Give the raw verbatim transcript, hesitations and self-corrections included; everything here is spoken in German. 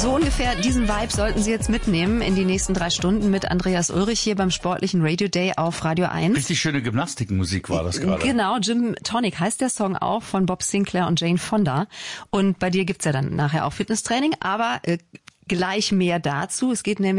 So ungefähr diesen Vibe sollten Sie jetzt mitnehmen in die nächsten drei Stunden mit Andreas Ulrich hier beim sportlichen Radio Day auf Radio eins. Richtig schöne Gymnastikmusik war das gerade. Genau, Gym Tonic heißt der Song auch von Bob Sinclair und Jane Fonda. Und bei dir gibt's ja dann nachher auch Fitnesstraining, aber äh, gleich mehr dazu. Es geht nämlich